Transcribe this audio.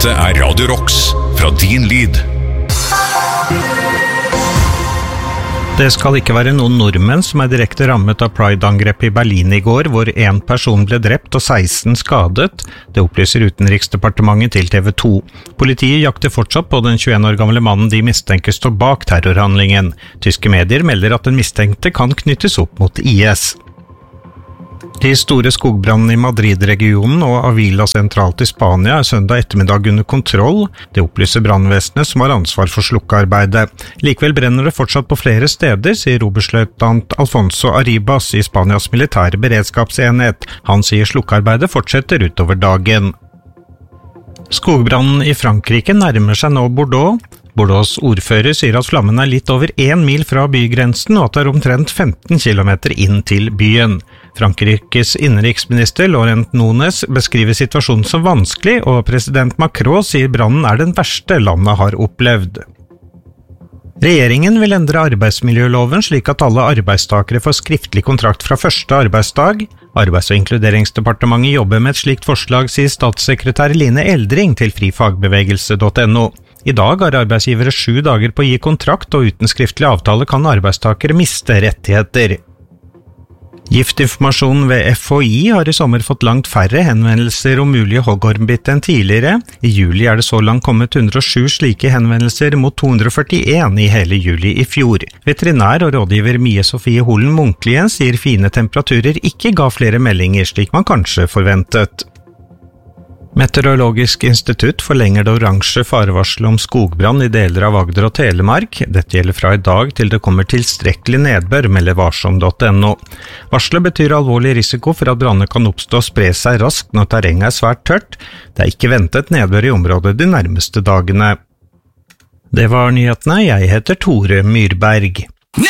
Dette Radio Rocks fra din lyd. Det skal ikke være noen nordmenn som direkte rammet av Pride-angrepet i Berlin i går, hvor en person ble drept og 16 skadet. Det opplyser Utenriksdepartementet til TV 2. Politiet jakter fortsatt på den 21 år gamle mannen de mistenker står bak terrorhandlingen. Tyske medier melder at den mistenkte kan knyttes opp mot IS. De store skogbrannene i Madrid-regionen og Avila sentralt i Spania søndag ettermiddag under kontroll. Det opplyser brannvesenet som har ansvar for slukkearbeidet. Likevel brenner det fortsatt på flere steder, sier oberstløytnant Alfonso Arribas i Spanias militære beredskapsenhet. Han sier slukkearbeidet fortsetter utover dagen. Skogbrannen i Frankrike nærmer seg nå Bordeaux. Bordeaux' ordfører sier at flammen litt over 1 mil fra bygrensen, og at det omtrent 15 kilometer inn til byen. Frankrikes innenriksminister Laurent Nunez beskriver situasjonen som vanskelig, og president Macron sier brannen den verste landet har opplevd. Regjeringen vil endre arbeidsmiljøloven slik at alle arbeidstakere får skriftlig kontrakt fra første arbeidsdag. Arbeids- og inkluderingsdepartementet jobber med et slikt forslag, sier statssekretær Line Eldring til frifagbevegelse.no. I dag har arbeidsgivere 7 dager på å gi kontrakt, og uten skriftlig avtale kan arbeidstakere miste rettigheter. Giftinformasjonen ved FHI har i sommer fått langt færre henvendelser om mulige hoggormbitt enn tidligere. I juli det så langt kommet 107 slike henvendelser mot 241 i hele juli i fjor. Veterinær og rådgiver Mie Sofie Holen Munklien sier fine temperaturer ikke ga flere meldinger slik man kanskje forventet. Meteorologisk institutt forlenger det oransje farevarselet om skogbrann i deler av Agder og Telemark. Dette gjelder fra i dag til det kommer tilstrekkelig nedbør, melder varsom.no. Varselet betyr alvorlig risiko for at branner kan oppstå og spre seg raskt når terrenget svært tørt. Det ikke ventet nedbør i området de nærmeste dagene. Det var nyhetene. Jeg heter Tore Myrberg.